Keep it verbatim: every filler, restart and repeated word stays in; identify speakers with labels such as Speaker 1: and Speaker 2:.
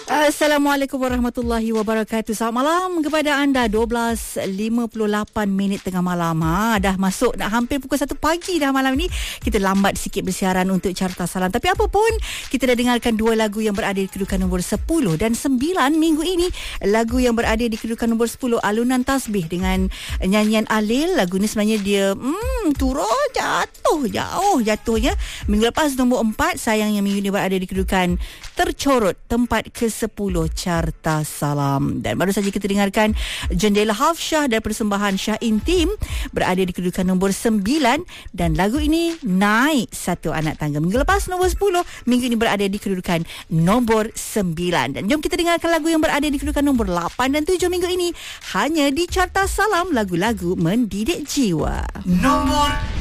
Speaker 1: Assalamualaikum warahmatullahi wabarakatuh. Selamat malam kepada anda. dua belas lima puluh lapan minit tengah malam. Ha, dah masuk nak hampir pukul satu pagi dah malam ni. Kita lambat sikit bersiaran untuk Carta Salam. Tapi apa pun, kita dah dengarkan dua lagu yang berada di kedudukan nombor sepuluh dan sembilan minggu ini. Lagu yang berada di kedudukan nombor sepuluh, Alunan Tasbih dengan nyanyian Alil. Lagu ni sebenarnya dia hmm, turun jatuh, jauh jatuhnya. Minggu lepas nombor empat, sayangnya minggu ini berada di kedudukan tercorot tempat ke sepuluh Carta Salam. Dan baru saja kita dengarkan Jendela Hafsyah dan persembahan Syah Intim berada di kedudukan nombor sembilan dan lagu ini naik satu anak tangga. Minggu lepas nombor sepuluh, minggu ini berada di kedudukan nombor sembilan. Dan jom kita dengarkan lagu yang berada di kedudukan nombor lapan dan tujuh minggu ini hanya di Carta Salam, lagu-lagu mendidik jiwa.
Speaker 2: Nombor